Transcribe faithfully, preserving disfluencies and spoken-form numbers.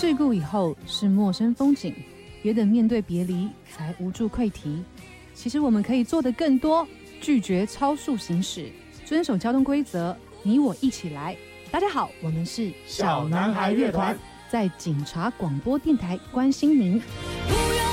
事故以后是陌生风景，别等面对别离才无助溃堤。其实我们可以做得更多，拒绝超速行驶，遵守交通规则，你我一起来。大家好，我们是小男孩乐团， 在警察广播电台关心您。